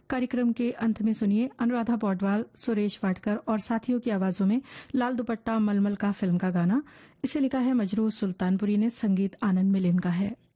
कार्यक्रम के अंत में सुनिए अनुराधा पौडवाल, सुरेश वाडकर और साथियों की आवाजों में लाल दुपट्टा मलमल का फिल्म का गाना। इसे लिखा है मजरूह सुल्तानपुरी ने, संगीत आनंद मिलिन का है।